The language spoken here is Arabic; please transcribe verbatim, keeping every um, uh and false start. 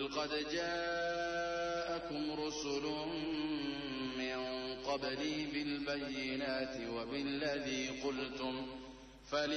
قل قد جاءكم رسل من قبلي بالبينات وبالذي قلتم